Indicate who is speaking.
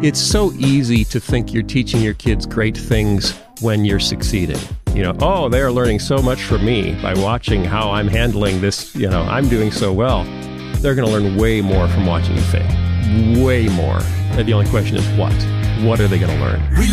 Speaker 1: It's so easy to think you're teaching your kids great things when you're succeeding. Oh, they are learning so much from me by watching how I'm handling this. I'm doing so well. They're going to learn way more from watching you fail. Way more. And the only question is what? What are they going to learn?